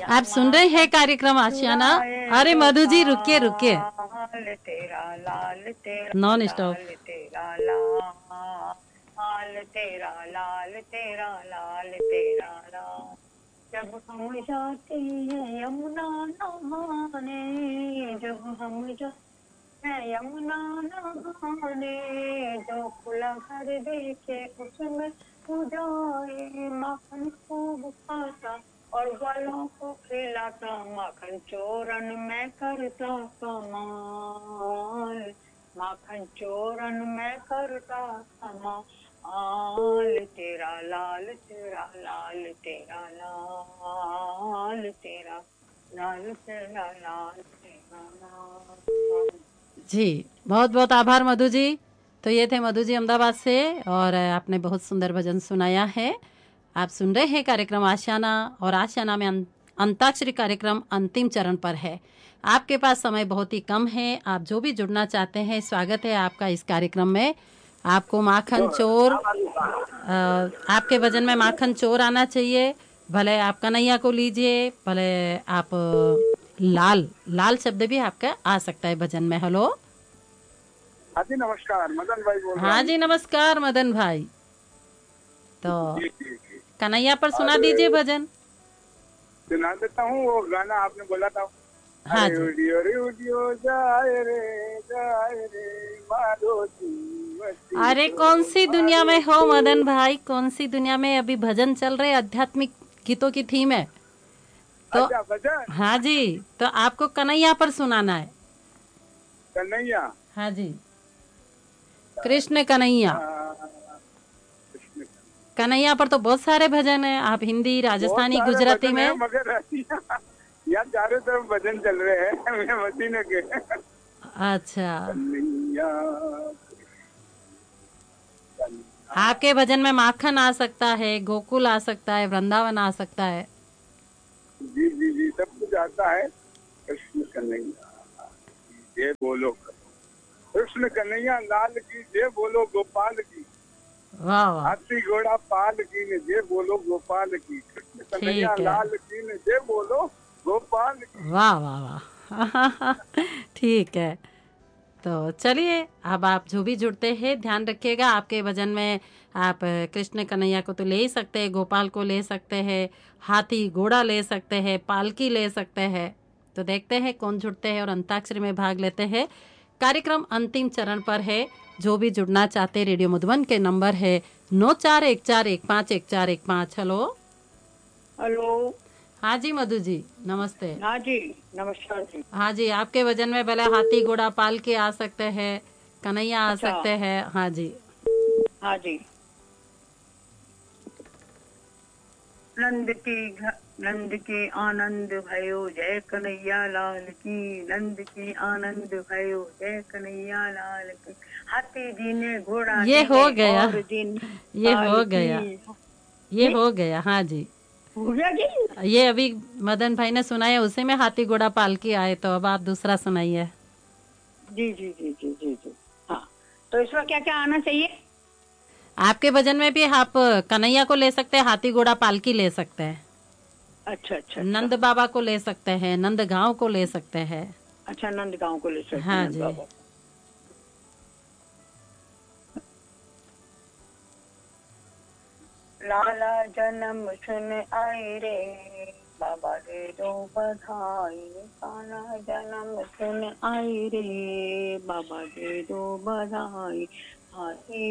आप सुन रहे हैं कार्यक्रम आशियाना। अरे मधु जी रुकिए रुकिए, लाल तेरा लाल तेरा नॉन स्टॉप। लाल तेरा लाल तेरा लाल तेरा लाल तेरा लाल। जब हम जाते हैं यमुना नहाने, जब हम जाते हैं यमुना नहाने, जो खुला घर देखे उसमें तू जाए, माखन खूब खाता और वालों को खिलाता, माखन चोरन में करता कमाल, माखन चोरन में करता कमाल, तेरा लाल तेरा लाल तेरा लाल तेरा लाल तेरा लाल तेरा लाल। जी बहुत बहुत आभार मधु जी। तो ये थे मधु जी अहमदाबाद से, और आपने बहुत सुंदर भजन सुनाया है। आप सुन रहे हैं कार्यक्रम आशियाना, और आशियाना में अंताक्षरी कार्यक्रम अंतिम चरण पर है। आपके पास समय बहुत ही कम है, आप जो भी जुड़ना चाहते हैं स्वागत है आपका इस कार्यक्रम में। आपको माखन चोर, आपके भजन में माखन चोर आना चाहिए। भले आप कन्हैया को लीजिए, भले आप लाल लाल शब्द भी आपका आ सकता है भजन में। हेलो, हाँ जी नमस्कार, मदन भाई बोल रहा हाँ हूँ। जी नमस्कार मदन भाई। तो जी जी जी। कन्हैया पर और सुना दीजिए भजन। सुना देता हूँ वो गाना आपने बोला था। हाँ अरे जी। उडियो रे उडियो जाए रे मारो जीवती अरे हो, कौन सी दुनिया मारो में हो मदन जीवती। भाई, कौन सी दुनिया में? अभी भजन चल रहे, आध्यात्मिक गीतों की थीम है। तो अच्छा भजन हाँ जी, तो आपको कन्हैया पर सुनाना है। कन्हैया। हाँ जी, कृष्ण कन्हैया। कृष्ण। कन्हैया पर तो बहुत सारे भजन हैं, आप हिंदी बहुत राजस्थानी सारे गुजराती भजन है में। मगर यार चारों तरफ भजन चल रहे हैं मैं मसीने के। अच्छा, कन्हैया आपके भजन में माखन आ सकता है, गोकुल आ सकता है, वृंदावन आ सकता है। जी जी जी सब कुछ आता है। कृष्ण कन्हैया जय बोलो, कृष्ण कन्हैया लाल की जय बोलो, गोपाल की वाह वाह, हाथी घोड़ा पाल की ने जय बोलो, गोपाल की कृष्ण कन्हैया ठीक है। लाल की ने जय बोलो, गोपाल की। वाह वाह वाह ठीक है। तो चलिए, अब आप जो भी जुड़ते हैं ध्यान रखिएगा, आपके भजन में आप कृष्ण कन्हैया को तो ले ही सकते हैं, गोपाल को ले सकते हैं, हाथी घोड़ा ले सकते हैं, पालकी ले सकते हैं। तो देखते हैं कौन जुड़ते हैं और अंताक्षरी में भाग लेते हैं। कार्यक्रम अंतिम चरण पर है। जो भी जुड़ना चाहते हैं, रेडियो मधुबन के नंबर है 9414151415। Hello, hello. हाँ जी मधु जी नमस्ते। हाँ जी नमस्कार जी। हाँ जी, आपके वजन में भले हाथी घोड़ा पाल के आ सकते हैं, कन्हैया आ अच्छा। सकते हैं। हाँ जी। हाँ जी। नंद के आनंद भयो जय कन्हैया लाल की, नंद के आनंद भयो जय कन्हैया लाल की, हाथी जी ने घोड़ा ये जी हो ने गया, और जी ने ये पाल हो की। गया, ये जी हो गया। हाँ जी, हो गया जी। ये अभी मदन भाई ने सुनाया, उसी में हाथी घोड़ा पाल के आए। तो अब आप दूसरा सुनाइए। जी जी जी जी जी जी। हाँ, तो इसमें क्या क्या आना चाहिए? आपके भजन में भी आप कन्हैया को ले सकते हैं, हाथी घोड़ा पालकी ले सकते हैं, अच्छा अच्छा अच्छा। नंद बाबा को ले सकते हैं, नंद गांव को ले सकते हैं। अच्छा, नंद गांव को ले सकते हैं, हाँ नंद जी। बाबा। लाला जन्म सुन आई रे, बाबा दे दो बधाई, कान्हा जन्म सुन आई रे, बाबा दे दो बधाई, हाथी